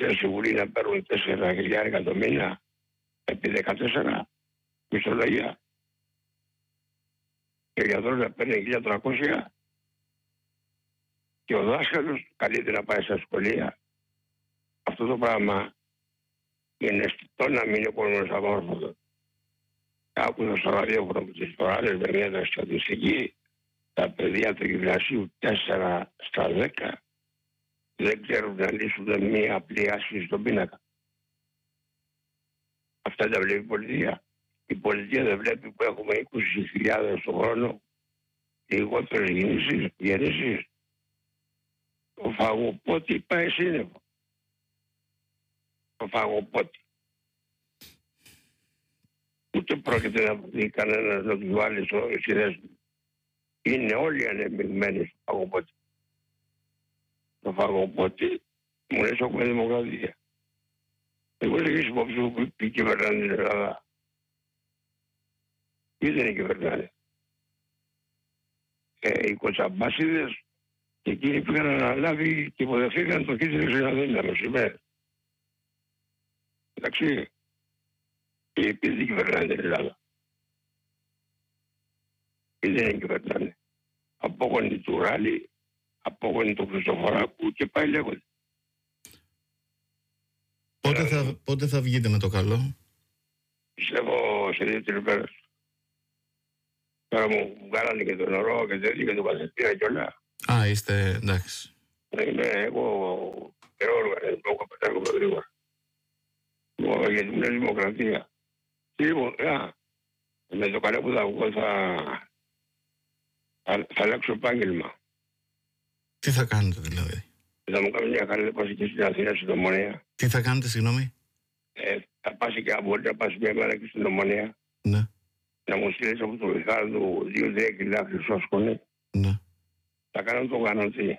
βουλευτές στη Βουλή να παίρνουν 4.000 το μήνα επί 14 μισθολογία. Και ο γιατρός να παίρνει 1.300 και ο δάσκαλος καλείται να πάει στα σχολεία. Αυτό το πράγμα είναι αισθητό να μην είναι κόσμος αμόρφωτο. Άκουσα στο ραδιόφωνο τις φοράδες με μια στατιστική, τα παιδιά του γυμνασίου 4 στα 10 δεν ξέρουν να λύσουν μία απλή άσκηση στον πίνακα. Αυτά τα βλέπει η πολιτεία. Η πολιτεία δεν βλέπει που έχουμε 20.000 το χρόνο λιγότερες γεννήσεις. Το φαγοπότη πάει σύννεφο. Το φαγοπότη. Ούτε πρόκειται να δει κανένας να τους βάλει στη θέση του. Είναι όλοι ανεμειγμένοι στο φαγοπότη. Το φαγοπότη μου λες έχουμε δημοκρατία. Εγώ δεν έχεις υπόψη που κυβερνάνε την Ελλάδα. Ή δεν είναι κυβερνάνε. Οι κοτσαμπάσιδες και εκείνοι πήγαν να αναλάβει και υποδεχθήκαν το κίτρινο στην Αθήνα μεσημέρι. Εντάξει. Και επειδή δεν κυβερνάνε την Ελλάδα. Ή δεν είναι κυβερνάνε. Απόγονοι του Ράλη, απόγονοι του Χριστοφοράκου και πάει λέγονται. Πότε θα βγείτε με το καλό? Πιστεύω σε 2-3 μέρες. Τώρα μου βγάλανε και το νερό και τέτοιο και το καθεστήρα και όλα. Α, είστε εντάξει. Είμαι εγώ καιρό οργανισμό, καπετάρκομαι γρήγορα. Γιατί μου είναι δημοκρατία. Και λοιπόν, με το καλό που θα βγω θα αλλάξω επάγγελμα. Τι θα κάνετε δηλαδή? Θα μου κάνει μια χαρά να πας και στην Αθήνα στην Ομονία. Τι θα κάνετε, συγγνώμη? Θα πας και μπορεί να πας μια μέρα και στην Ομονία. Ναι. Να μου στείλεις από το Ριχάρδου 2-3 κιλά χρυσό σκόνη. Ναι. Θα κάνω το γανωτή.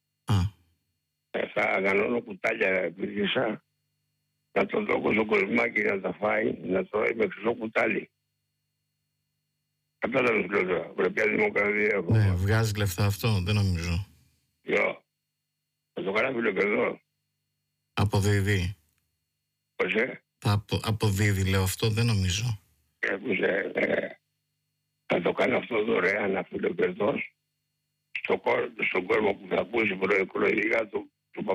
Θα γανώνω κουτάλια πυρκισά. Να το δώκω στο κοσμάκι να τα φάει, να τρώει με χρυσό κουτάλι. Κατάλαβες πλέον, πρέπει να δημοκρατία. Ναι, βγάζει λεφτά αυτό, δεν νομίζω. Θα το κάνω φιλοκερδό. Αποδίδει. Πώς Θα αποδίδει, λέω, αυτό δεν νομίζω. Θα το κάνω αυτό δωρεάν φιλοκερδός στον κόσμο που θα ακούσει προεκλογικά του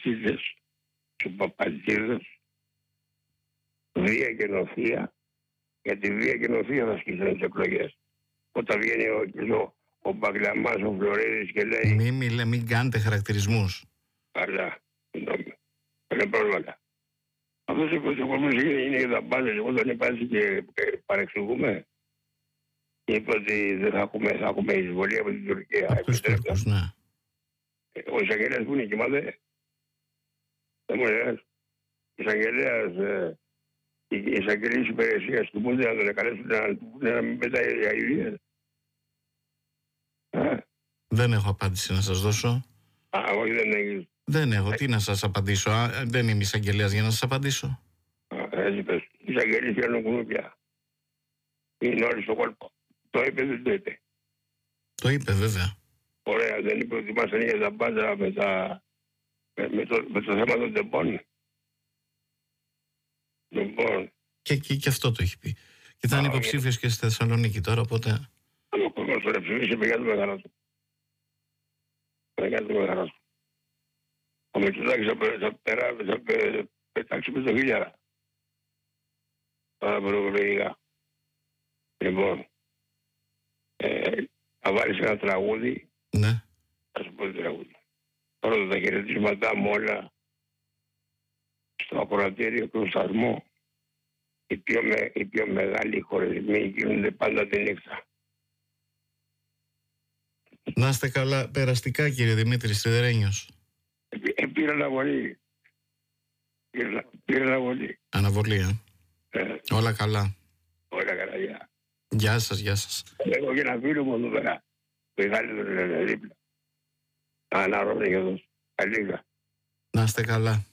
παπατζίδες, βία και νοθεία. Για τη βία και νοθεία θα σκίσουν τις εκλογές. Όταν βγαίνει ο Μπαγκλαμάς, ο Φλωρίδης και λέει... Μην κάνετε χαρακτηρισμούς. Αλλά, είναι πρόβλημα. Αυτός ο κόσμος είναι για τα πάντα, εγώ τον υπάρχει και παρεξηγούμε. Είπε ότι δεν θα έχουμε εισβολή από την Τουρκία. Από τους Τούρκους, ναι. Ο εισαγγελέας που είναι κοιμάται. Δεν μου λες. Ο εισαγγελέας, οι εισαγγελίες υπηρεσίας του Μπούντε να τον εκαλέσουν να μην πετάει οι αηδίες. Δεν έχω απάντηση να σας δώσω. Όχι δεν έχεις. Δεν έχω. Τι να σας απαντήσω? Δεν είμαι εισαγγελέας για να σας απαντήσω. Έτσι πες. Οι εισαγγελίες πιάνουν κουνούπια. Είναι όλοι στο κόλπο. Το είπε, δεν το είπε? Το είπε, βέβαια. Ωραία, δεν είπε ότι μας ανοίγει τα πάντα με το θέμα των τεμπών. Λοιπόν. Και αυτό το έχει πει. Και θα είναι υποψήφιος και στη Θεσσαλονίκη τώρα, οπότε... Αν ο κόσμος τώρα ψηφίσει, πήγα το μεγαλό του. Πήγα το μεγαλό του. Ο Μητσοτάκης θα πετάξει με το χίλιαρα. Τώρα προεκλογικά. Λοιπόν, θα βάλεις ένα τραγούδι. Ναι. Θα σου πω το τραγούδι. Πρώτα τα χαιρετίσματά μου όλα στο ακροατήριο και στο σταθμό. Οι πιο μεγάλοι χωρισμοί γίνονται πάντα τη νύχτα. Να είστε καλά, περαστικά κύριε Δημήτρη Σιδερένιος. Πήρα αναβολή. Πήρα αναβολή. Αναβολή, όλα καλά. Όλα καλά, γεια. Γεια σας, γεια σας. Έχω και ένα φίλο μου εδώ πέρα. Μεγάλη τον είναι δίπλα. Αναρρώνει και εδώ. Καλή. Να είστε καλά.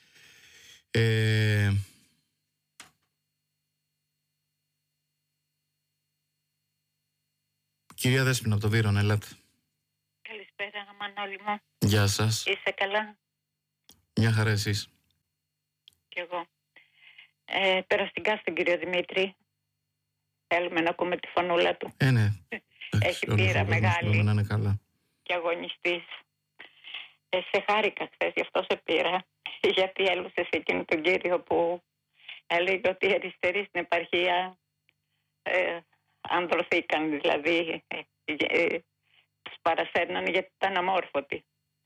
Κυρία Δέσποινα από το Βύρον, ελάτε. Καλησπέρα, Μανώλη μου. Γεια σας. Είστε καλά? Μια χαρά εσείς? κι εγώ. Περαστικά στον κύριο Δημήτρη. Θέλουμε να ακούμε τη φωνούλα του. Ναι. Έχει πείρα μεγάλη να είναι καλά. και αγωνιστής. Σε χάρηκα χθες, γι' αυτό σε πήρα. Γιατί έλουσες εκείνο τον κύριο που έλεγε ότι οι αριστεροί στην επαρχία ανδρωθήκαν, δηλαδή τους παρασέρνανε γιατί ήταν αμόρφωτοι.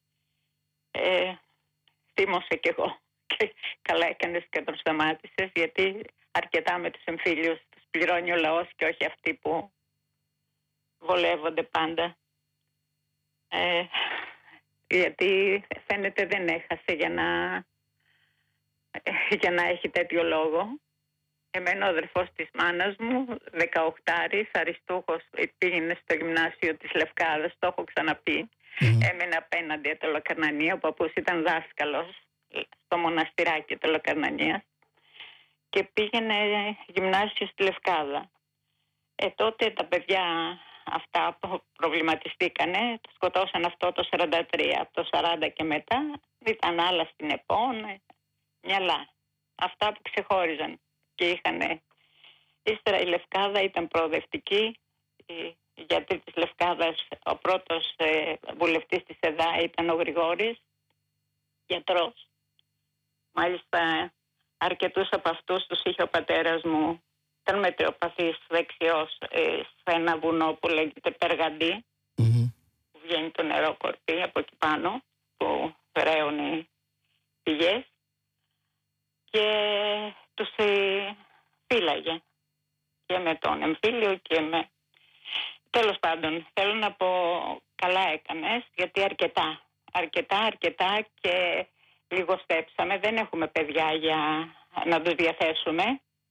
Θύμωσα κι εγώ και καλά έκανες και τον σταμάτησες, γιατί αρκετά με τους εμφύλιους τους πληρώνει ο λαός και όχι αυτοί που βολεύονται πάντα. Γιατί φαίνεται δεν έχασε για να έχει τέτοιο λόγο. Εμένα ο αδερφός της μάνας μου, 18άρης, αριστούχος, πήγαινε στο γυμνάσιο της Λευκάδας, το έχω ξαναπεί. Έμενε απέναντι από το Λοκαρνανία, ο παππούς ήταν δάσκαλος στο μοναστηράκι του Λοκαρνανίας και πήγαινε γυμνάσιο στη Λευκάδα. Τότε τα παιδιά αυτά που προβληματιστήκανε, το σκοτώσαν αυτό το 43, από το 40 και μετά ήταν άλλα στην ΕΠΟΝ, μυαλά. Αυτά που ξεχώριζαν και είχαν. Ύστερα η Λευκάδα ήταν προοδευτική, γιατί της Λευκάδας ο πρώτος βουλευτής της ΕΔΑ ήταν ο Γρηγόρης, γιατρός. Μάλιστα αρκετούς από αυτούς τους είχε ο πατέρας μου. Ήταν μετριοπαθής δεξιός σε ένα βουνό που λέγεται Περγαντή, που βγαίνει το νερό κορπί από εκεί πάνω, που ρέουν οι πηγές, και τους φύλαγε και με τον εμφύλιο και με... Τέλος πάντων, θέλω να πω, καλά έκανες, γιατί αρκετά και λιγοστέψαμε. Δεν έχουμε παιδιά για να τους διαθέσουμε.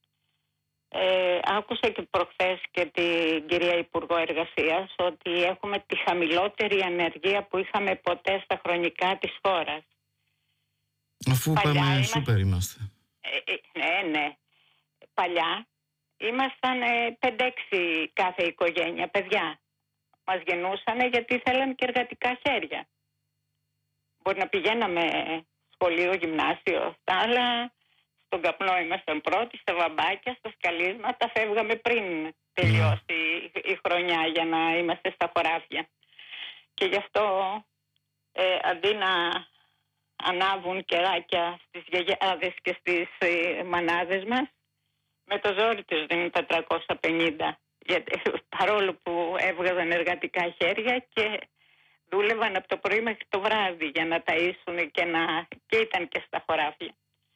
Άκουσα και προχθές και την κυρία Υπουργό Εργασίας ότι έχουμε τη χαμηλότερη ανεργία που είχαμε ποτέ στα χρονικά της χώρας. Αφού πάμε σούπερ είμαστε. Ναι. Παλιά ήμασταν 5-6 κάθε οικογένεια παιδιά. Μας γεννούσανε γιατί θέλαμε και εργατικά χέρια. Μπορεί να πηγαίναμε σχολείο, γυμνάσιο, αυτά, αλλά στον καπνό ήμασταν πρώτοι, στα βαμπάκια, στα σκαλίσματα, φεύγαμε πριν τελειώσει η χρονιά για να είμαστε στα χωράφια. Και γι' αυτό αντί να ανάβουν κεράκια στις γιαγιάδες και στις μανάδες μας, με το ζόρι τους δίνουν τα 350, γιατί, παρόλο που έβγαζαν εργατικά χέρια και δούλευαν από το πρωί μέχρι το βράδυ για να ταΐσουν και ήταν και στα χωράφια.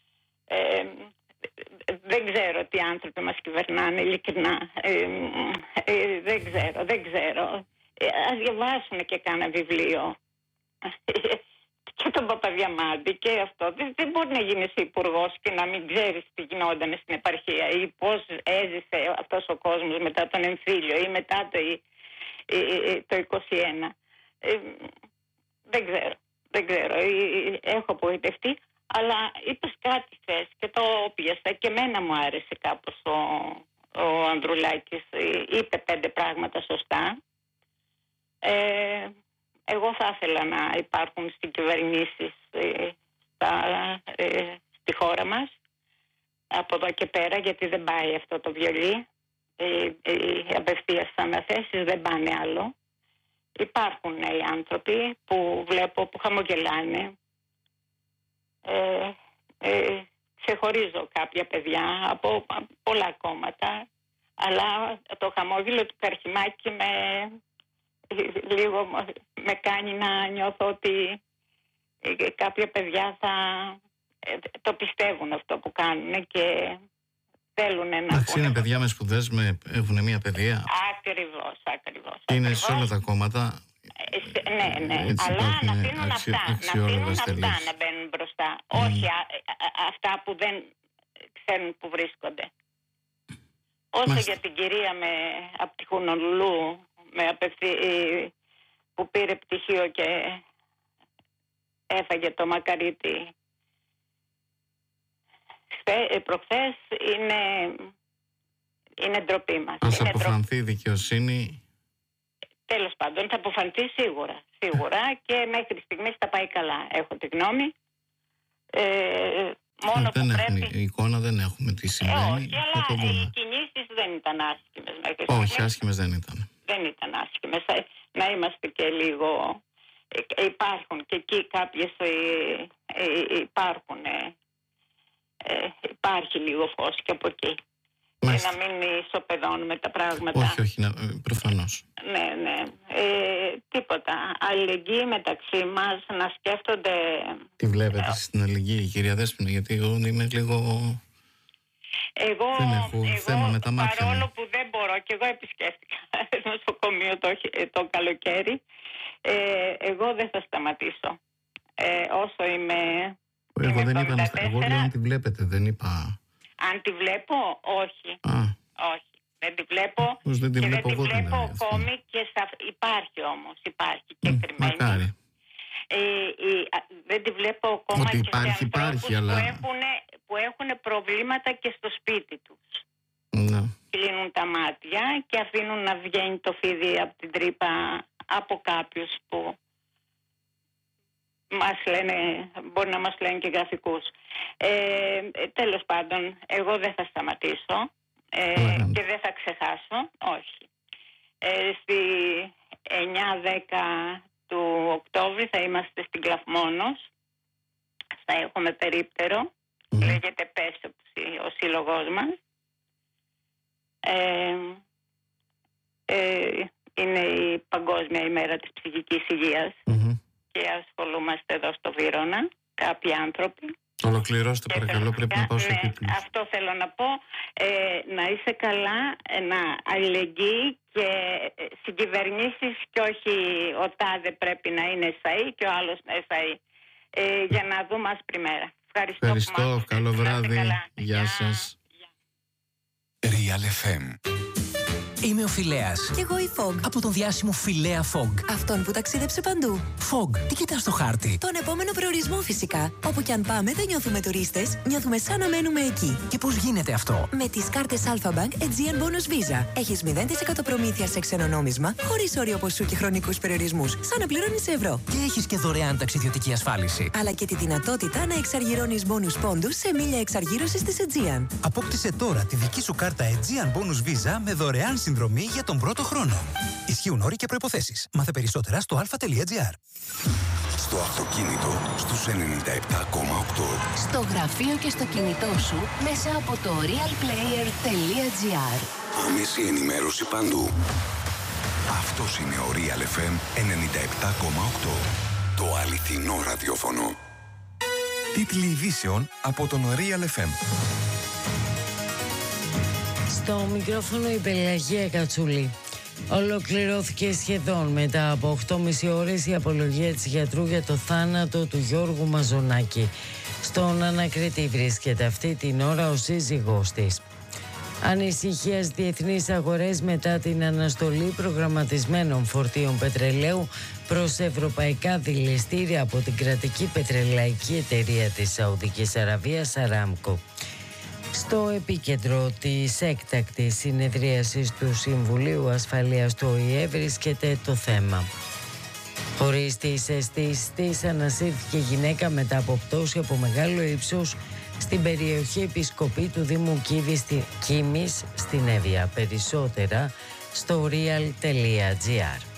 Δεν ξέρω τι άνθρωποι μας κυβερνάνε, ειλικρινά. Δεν ξέρω. Ας διαβάσουν και κάνα βιβλίο. Και τον Παπαδιαμάντη και αυτό. Δεν μπορεί να γίνεις υπουργός και να μην ξέρεις τι γινόταν στην επαρχία ή πώς έζησε αυτός ο κόσμος μετά τον εμφύλιο ή μετά το 21. Δεν ξέρω. Έχω απογοητευτεί, αλλά είπες κάτι χθες και το πιάσα και εμένα μου άρεσε κάπως ο Ανδρουλάκης. Είπε 5 πράγματα σωστά. Εγώ θα ήθελα να υπάρχουν στις κυβερνήσεις στη χώρα μας από εδώ και πέρα, γιατί δεν πάει αυτό το βιολί. Οι απευθείας αναθέσεις δεν πάνε άλλο. Υπάρχουν νέοι άνθρωποι που βλέπω που χαμογελάνε. Ξεχωρίζω κάποια παιδιά από πολλά κόμματα, αλλά το χαμόγελο του Καρχιμάκη λίγο με κάνει να νιώθω ότι κάποια παιδιά θα το πιστεύουν αυτό που κάνουν και θέλουν να... Εντάξει, είναι παιδιά με σπουδές, έχουν μια παιδεία. Ακριβώς. Είναι σε όλα τα κόμματα. Ναι. Αλλά να αφήνουν αυτά να μπαίνουν μπροστά. Όχι αυτά που δεν ξέρουν που βρίσκονται. Όσο για την κυρία από τη Χουνολού που πήρε πτυχίο και έφαγε το μακαρίτι προχθές, είναι ντροπή μας. Ας αποφανθεί η δικαιοσύνη. Τέλος πάντων θα αποφανθεί σίγουρα και μέχρι στιγμής θα πάει καλά, έχω τη γνώμη. Μόνο δεν που έχουμε πρέπει... εικόνα, δεν έχουμε τι συμβαίνει. όχι, αλλά οι κινήσεις δεν ήταν άσχημες. Όχι, άσχημες δεν ήταν. Δεν ήταν άσχημες. Να είμαστε και λίγο... Υπάρχουν και εκεί κάποιες... υπάρχει λίγο φως και από εκεί. Μάλιστα. Να μην ισοπεδώνουμε τα πράγματα. Όχι, προφανώς. Ναι. Τίποτα. Αλληλεγγύη μεταξύ μας, να σκέφτονται... Τι βλέπετε στην αλληλεγγύη, κυρία Δέσποινα, γιατί εγώ είμαι λίγο... Δεν έχω θέμα με τα μάτια. Παρόλο που δεν μπορώ, και εγώ επισκέφτηκα το νοσοκομείο το καλοκαίρι, εγώ δεν θα σταματήσω. Όσο είμαι... Εγώ δεν είπα εγώ λέω αν τη βλέπετε, δεν είπα... Αν τη βλέπω, όχι. Όχι. Δεν τη βλέπω. Δεν τη βλέπω και δεν τη βλέπω ακόμη και υπάρχει όμως. Υπάρχει και κρυμμένη. Μακάρι. Δεν τη βλέπω ακόμα ότι και σε ανθρώπους αλλά... που έχουν προβλήματα και στο σπίτι τους. Ναι. Κλείνουν τα μάτια και αφήνουν να βγαίνει το φίδι από την τρύπα από κάποιους που μπορεί να μας λένε και γραφικούς. Τέλος πάντων, εγώ δεν θα σταματήσω και δεν θα ξεχάσω, όχι. Στη 9-10 του Οκτώβρη θα είμαστε στην Κλαφμόνος, θα έχουμε περίπτερο, λέγεται ΠΕΣ ο σύλλογός μας. Είναι η Παγκόσμια ημέρα της ψυχικής υγείας. Και ασχολούμαστε εδώ στο Βύρωνα, κάποιοι άνθρωποι. Ολοκληρώστε παρακαλώ, πρέπει να πάω σε τίτλους. Αυτό θέλω να πω, να είσαι καλά, να αλληλεγγύη και συγκυβερνήσεις και όχι ο τάδε πρέπει να είναι ΕΣΑΗ και ο άλλος να ΕΣΑΗ, για να δούμε άσπρη μέρα. Ευχαριστώ, καλό βράδυ, γεια σας. Real FM. Είμαι ο Φιλέας. Και εγώ η Fog. Από τον διάσημο Φιλέα Fog. Αυτόν που ταξίδεψε παντού. Fog, τι κοιτάς στο χάρτη? Τον επόμενο προορισμό φυσικά. Όπου κι αν πάμε δεν νιώθουμε τουρίστες, νιώθουμε σαν να μένουμε εκεί. Και πώς γίνεται αυτό? Με τις κάρτες Alpha Bank Aegean Bonus Visa. Έχεις 0% προμήθεια σε ξένο νόμισμα, χωρίς όριο ποσού και χρονικούς περιορισμούς, σαν να πληρώνεις σε ευρώ. Και έχεις και δωρεάν ταξιδιωτική ασφάλιση. Αλλά και τη δυνατότητα να εξαργυρώνεις bonus πόντους σε μίλια εξαργύρωσης της Aegean. Απόκτησε τώρα τη δική σου κάρτα Aegean Bonus Visa με δωρεάν συνδρομή για τον πρώτο χρόνο. Ισχύουν όροι και προϋποθέσεις. Μάθε περισσότερα στο alpha.gr. Στο αυτοκίνητο στους 97,8. Στο γραφείο και στο κινητό σου μέσα από το realplayer.gr. Άμεση ενημέρωση παντού. Αυτός είναι ο Real FM 97,8. Το αληθινό ραδιόφωνο. Τίτλοι ειδήσεων από τον Real FM. Στο μικρόφωνο η Πελαγία Κατσούλη. Ολοκληρώθηκε σχεδόν μετά από 8,5 ώρες η απολογία της γιατρού για το θάνατο του Γιώργου Μαζονάκη. Στον ανακριτή βρίσκεται αυτή την ώρα ο σύζυγός της. Ανησυχία στις διεθνείς αγορές μετά την αναστολή προγραμματισμένων φορτίων πετρελαίου προς ευρωπαϊκά δηληστήρια από την κρατική πετρελαϊκή εταιρεία της Σαουδικής Αραβίας Aramco. Στο επίκεντρο της έκτακτης συνεδρίασης του Συμβουλίου Ασφαλείας του ΟΗΕ βρίσκεται το θέμα. Χωρίς τις αισθήσεις της ανασύρθηκε γυναίκα μετά από πτώση από μεγάλο ύψος στην περιοχή Επισκοπή του Δήμου Κίμης στην Εύβοια. Περισσότερα στο real.gr.